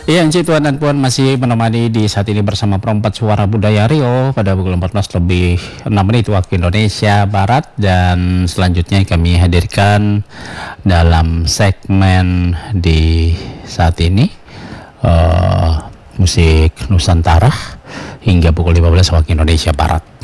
Iya, Ci, Tuan dan Puan masih menemani di saat ini bersama Perempat Suara Budaya Rio pada pukul 14 lebih 6 menit waktu Indonesia Barat, dan selanjutnya kami hadirkan dalam segmen di saat ini musik Nusantara hingga pukul 15 waktu Indonesia Barat.